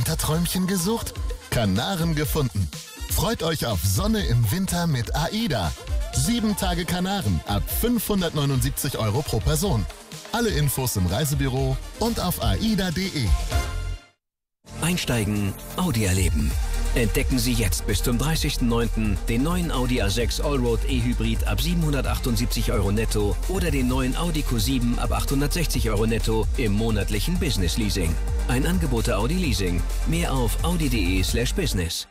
Winterträumchen gesucht? Kanaren gefunden. Freut euch auf Sonne im Winter mit AIDA. 7 Tage Kanaren ab 579 € pro Person. Alle Infos im Reisebüro und auf aida.de. Einsteigen, Audi erleben. Entdecken Sie jetzt bis zum 30.09. den neuen Audi A6 Allroad E-Hybrid ab 778 € netto oder den neuen Audi Q7 ab 860 € netto im monatlichen Business Leasing. Ein Angebot der Audi Leasing. Mehr auf audi.de/business.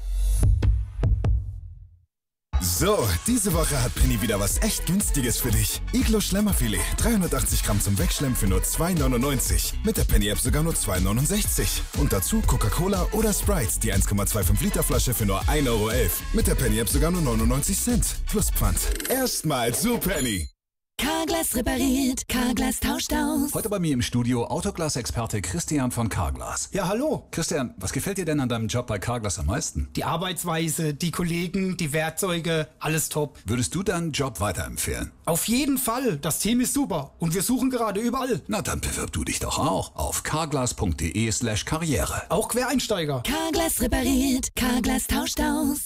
So, diese Woche hat Penny wieder was echt Günstiges für dich. Iglo Schlemmerfilet, 380 Gramm zum Wegschlemmen für nur 2,99. Mit der Penny-App sogar nur 2,69. Und dazu Coca-Cola oder Sprite, die 1,25 Liter Flasche für nur 1,11 €. Mit der Penny-App sogar nur 99 Cent. Plus Pfand. Erstmal zu Penny. Carglass repariert, Carglass tauscht aus. Heute bei mir im Studio Autoglas-Experte Christian von Carglass. Ja, hallo. Christian, was gefällt dir denn an deinem Job bei Carglass am meisten? Die Arbeitsweise, die Kollegen, die Werkzeuge, alles top. Würdest du deinen Job weiterempfehlen? Auf jeden Fall. Das Team ist super und wir suchen gerade überall. Na, dann bewirb du dich doch auch auf carglass.de/karriere. Auch Quereinsteiger. Carglass repariert, Carglass tauscht aus.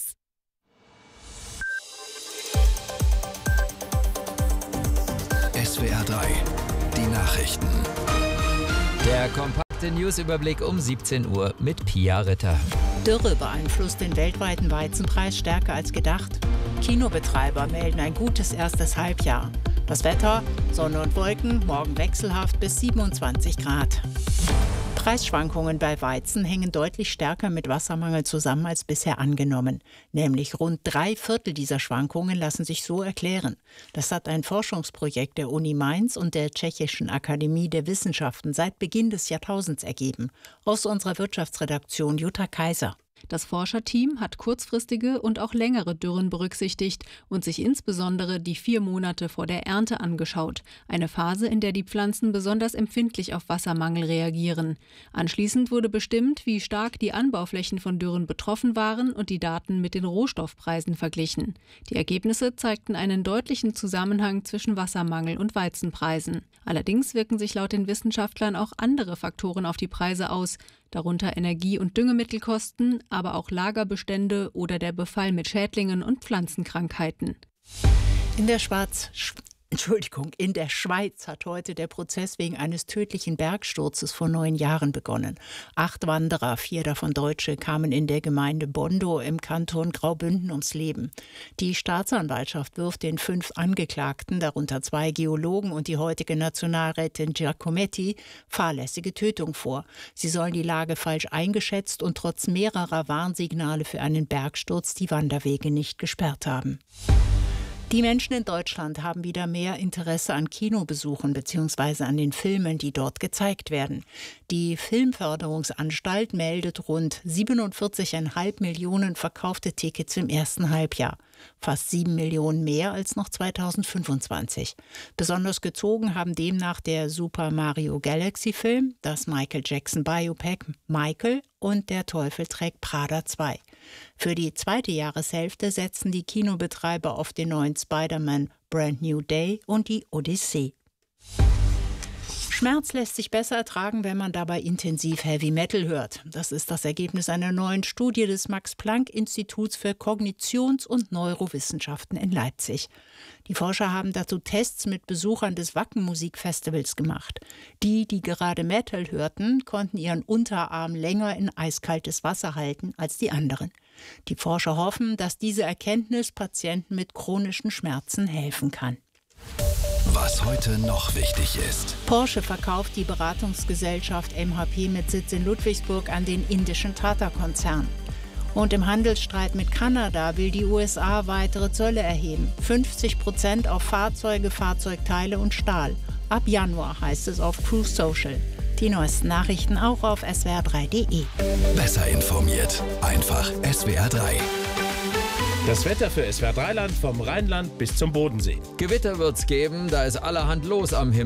SWR 3, die Nachrichten. Der kompakte Newsüberblick um 17 Uhr mit Pia Ritter. Dürre beeinflusst den weltweiten Weizenpreis stärker als gedacht. Kinobetreiber melden ein gutes erstes Halbjahr. Das Wetter, Sonne und Wolken, morgen wechselhaft bis 27 Grad. Preisschwankungen bei Weizen hängen deutlich stärker mit Wassermangel zusammen als bisher angenommen. Nämlich rund 3/4 dieser Schwankungen lassen sich so erklären. Das hat ein Forschungsprojekt der Uni Mainz und der Tschechischen Akademie der Wissenschaften seit Beginn des Jahrtausends ergeben. Aus unserer Wirtschaftsredaktion Jutta Kaiser. Das Forscherteam hat kurzfristige und auch längere Dürren berücksichtigt und sich insbesondere die 4 Monate vor der Ernte angeschaut. Eine Phase, in der die Pflanzen besonders empfindlich auf Wassermangel reagieren. Anschließend wurde bestimmt, wie stark die Anbauflächen von Dürren betroffen waren und die Daten mit den Rohstoffpreisen verglichen. Die Ergebnisse zeigten einen deutlichen Zusammenhang zwischen Wassermangel und Weizenpreisen. Allerdings wirken sich laut den Wissenschaftlern auch andere Faktoren auf die Preise aus, darunter Energie- und Düngemittelkosten, aber auch Lagerbestände oder der Befall mit Schädlingen und Pflanzenkrankheiten. In der Schweiz hat heute der Prozess wegen eines tödlichen Bergsturzes vor 9 Jahren begonnen. 8 Wanderer, 4 davon Deutsche, kamen in der Gemeinde Bondo im Kanton Graubünden ums Leben. Die Staatsanwaltschaft wirft den 5 Angeklagten, darunter 2 Geologen und die heutige Nationalrätin Giacometti, fahrlässige Tötung vor. Sie sollen die Lage falsch eingeschätzt und trotz mehrerer Warnsignale für einen Bergsturz die Wanderwege nicht gesperrt haben. Die Menschen in Deutschland haben wieder mehr Interesse an Kinobesuchen bzw. an den Filmen, die dort gezeigt werden. Die Filmförderungsanstalt meldet rund 47,5 Millionen verkaufte Tickets im ersten Halbjahr. Fast 7 Millionen mehr als noch 2025. Besonders gezogen haben demnach der Super Mario Galaxy-Film, das Michael Jackson Biopic Michael und Der Teufel trägt Prada 2. Für die zweite Jahreshälfte setzen die Kinobetreiber auf den neuen Spider-Man Brand New Day und die Odyssee. Schmerz lässt sich besser ertragen, wenn man dabei intensiv Heavy Metal hört. Das ist das Ergebnis einer neuen Studie des Max-Planck-Instituts für Kognitions- und Neurowissenschaften in Leipzig. Die Forscher haben dazu Tests mit Besuchern des Wacken-Musikfestivals gemacht. Die gerade Metal hörten, konnten ihren Unterarm länger in eiskaltes Wasser halten als die anderen. Die Forscher hoffen, dass diese Erkenntnis Patienten mit chronischen Schmerzen helfen kann. Was heute noch wichtig ist. Porsche verkauft die Beratungsgesellschaft MHP mit Sitz in Ludwigsburg an den indischen Tata-Konzern. Und im Handelsstreit mit Kanada will die USA weitere Zölle erheben. 50% auf Fahrzeuge, Fahrzeugteile und Stahl. Ab Januar heißt es auf Truth Social. Die neuesten Nachrichten auch auf swr3.de. Besser informiert. Einfach SWR 3. Das Wetter für SWR 3 Land vom Rheinland bis zum Bodensee. Gewitter wird's geben, da ist allerhand los am Himmel.